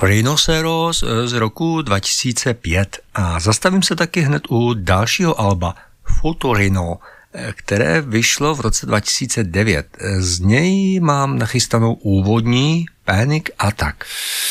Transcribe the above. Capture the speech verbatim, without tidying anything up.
Rhinoceros z roku dva tisíce pět a zastavím se taky hned u dalšího alba Fotorino, které vyšlo v roce dva tisíce devět. Z něj mám nachystanou úvodní Panic Attack.